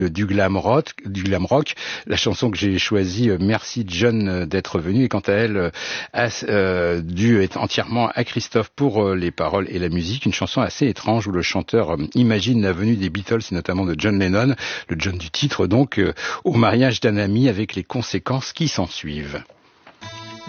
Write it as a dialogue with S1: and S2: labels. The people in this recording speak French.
S1: du glam rock. La chanson que j'ai choisie, Merci John d'être venu, et quant à elle, due entièrement à Christophe pour les paroles et la musique. Une chanson assez étrange où le chanteur imagine la venue des Beatles et notamment de John Lennon, le John du titre donc, au mariage d'un ami avec les conséquences qui s'en suivent.